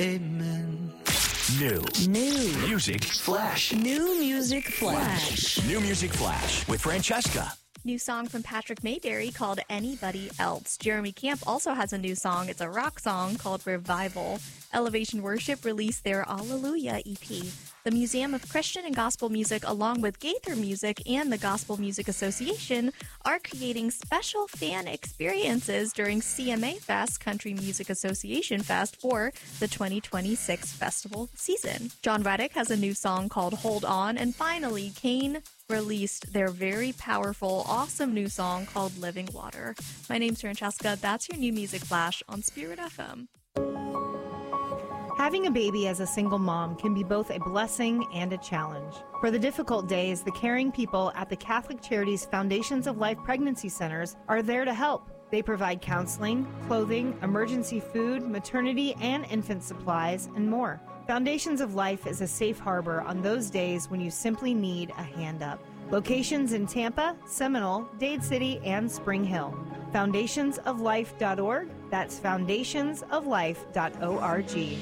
Amen. New Music Flash. New Music Flash. New Music Flash with Francesca. New song from Patrick Mayberry called Anybody Else. Jeremy Camp also has a new song. It's a rock song called Revival. Elevation Worship released their Alleluia EP. The Museum of Christian and Gospel Music, along with Gaither Music and the Gospel Music Association, are creating special fan experiences during CMA Fest, Country Music Association Fest, for the 2026 festival season. John Reddick has a new song called Hold On, and finally, Kane released their very powerful, awesome new song called Living Water. My name's Francesca. That's your New Music Flash on Spirit FM. Having a baby as a single mom can be both a blessing and a challenge. For the difficult days, the caring people at the Catholic Charities Foundations of Life Pregnancy Centers are there to help. They provide counseling, clothing, emergency food, maternity and infant supplies, and more. Foundations of Life is a safe harbor on those days when you simply need a hand up. Locations in Tampa, Seminole, Dade City, and Spring Hill. Foundationsoflife.org. That's foundationsoflife.org.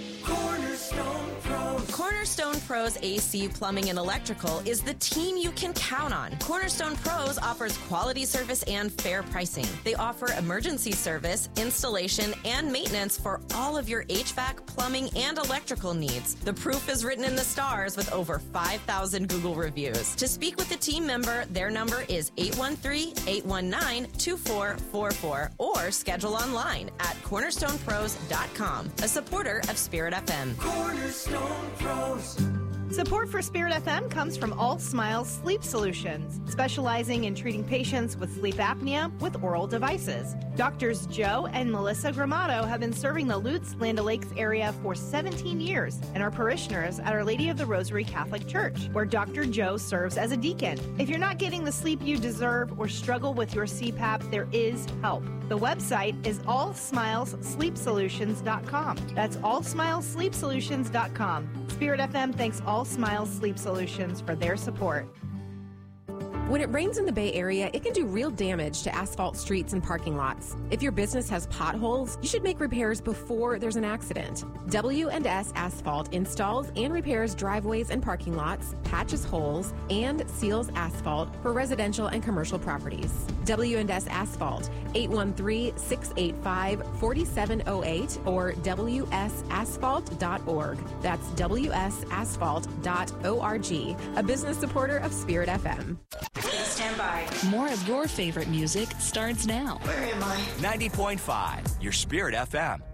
Cornerstone Pros AC Plumbing and Electrical is the team you can count on. Cornerstone Pros offers quality service and fair pricing. They offer emergency service, installation, and maintenance for all of your HVAC, plumbing, and electrical needs. The proof is written in the stars with over 5,000 Google reviews. To speak with a team member, their number is 813-819-2444 or schedule online at cornerstonepros.com, a supporter of Spirit FM. Cornerstone Pros. Support for Spirit FM comes from All Smiles Sleep Solutions, specializing in treating patients with sleep apnea with oral devices. Doctors Joe and Melissa Gramato have been serving the Lutz, Land O'Lakes area for 17 years and are parishioners at Our Lady of the Rosary Catholic Church, where Dr. Joe serves as a deacon. If you're not getting the sleep you deserve or struggle with your CPAP, there is help. The website is allsmilessleepsolutions.com. That's allsmilessleepsolutions.com. Spirit FM thanks All Smiles Sleep Solutions for their support. When it rains in the Bay Area, it can do real damage to asphalt streets and parking lots. If your business has potholes, you should make repairs before there's an accident. W&S Asphalt installs and repairs driveways and parking lots, patches holes, and seals asphalt for residential and commercial properties. W&S Asphalt, 813-685-4708 or wsasphalt.org. That's wsasphalt.org, a business supporter of Spirit FM. Stand by. More of your favorite music starts now. Where am I? 90.5, your Spirit FM.